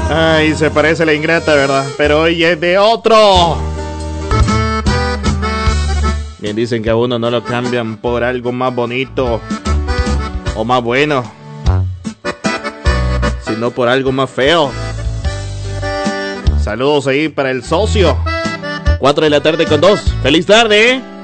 Ay, se parece a la ingrata, ¿verdad? Pero hoy es de otro. Bien, dicen que a uno no lo cambian por algo más bonito o más bueno, sino por algo más feo. Saludos ahí para el socio. 4 de la tarde con 2. ¡Feliz tarde!